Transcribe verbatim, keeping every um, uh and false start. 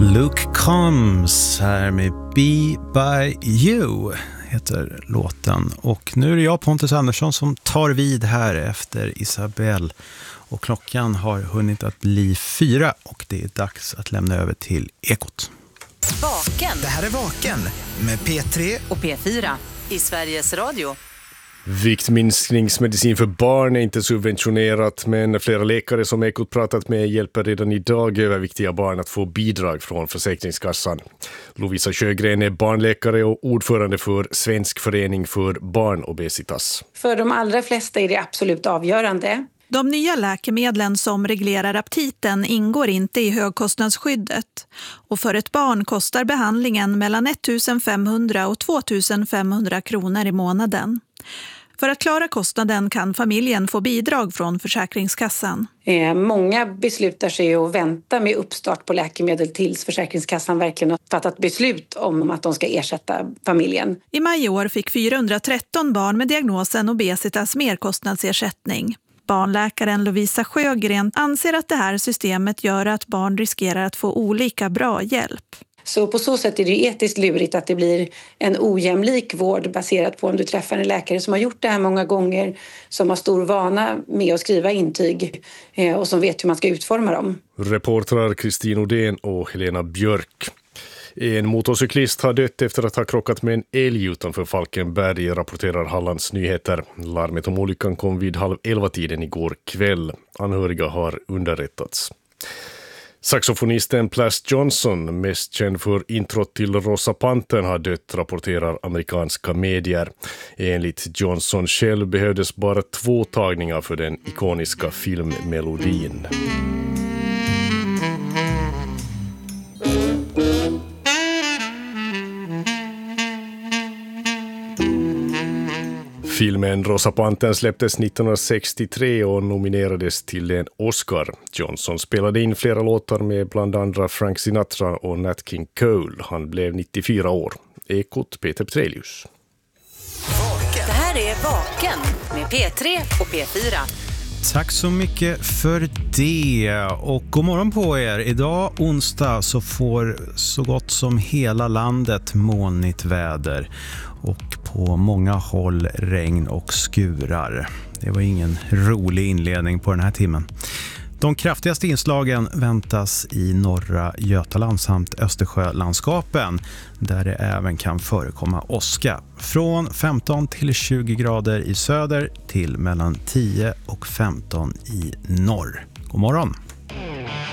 Luke Combs här med Be By You heter låten. Och nu är det jag, Pontus Andersson, som tar vid här efter Isabelle. Och klockan har hunnit att bli fyra och det är dags att lämna över till Ekot. Vaken. Det här är Vaken med P tre och P fyra i Sveriges Radio. Viktminskningsmedicin för barn är inte subventionerat, men flera läkare som Ekot pratat med hjälper redan idag överviktiga barn att få bidrag från Försäkringskassan. Lovisa Sjögren är barnläkare och ordförande för Svensk förening för barnobesitas. För de allra flesta är det absolut avgörande. De nya läkemedlen som reglerar aptiten ingår inte i högkostnadsskyddet. Och för ett barn kostar behandlingen mellan femtonhundra och tvåtusenfemhundra kronor i månaden. För att klara kostnaden kan familjen få bidrag från Försäkringskassan. Eh, många beslutar sig att vänta med uppstart på läkemedel tills Försäkringskassan verkligen har fattat beslut om att de ska ersätta familjen. I maj i år fick fyrahundratretton barn med diagnosen obesitas merkostnadsersättning. Barnläkaren Lovisa Sjögren anser att det här systemet gör att barn riskerar att få olika bra hjälp. Så på så sätt är det etiskt lurigt att det blir en ojämlik vård baserat på om du träffar en läkare som har gjort det här många gånger, som har stor vana med att skriva intyg och som vet hur man ska utforma dem. Reportrar Kristin Odén och Helena Björk. En motorcyklist har dött efter att ha krockat med en älg utanför Falkenberg, rapporterar Hallands Nyheter. Larmet om olyckan kom vid halv elva tiden igår kväll. Anhöriga har underrättats. Saxofonisten Plas Johnson, mest känd för introt till Rosa Pantern, har dött, rapporterar amerikanska medier. Enligt Johnson själv behövdes bara två tagningar för den ikoniska filmmelodin. Filmen Rosa Pantern släpptes nittonhundrasextiotre och nominerades till en Oscar. Johnson spelade in flera låtar med bland andra Frank Sinatra och Nat King Cole. Han blev nittiofyra år. Ekot, Peter Petrelius. Det här är Vaken med P tre och P fyra. Tack så mycket för det och god morgon på er. Idag onsdag så får så gott som hela landet molnigt väder och på många håll regn och skurar. Det var ingen rolig inledning på den här timmen. De kraftigaste inslagen väntas i norra Götaland samt Östersjölandskapen där det även kan förekomma åska. Från femton till tjugo grader i söder till mellan tio och femton i norr. God morgon!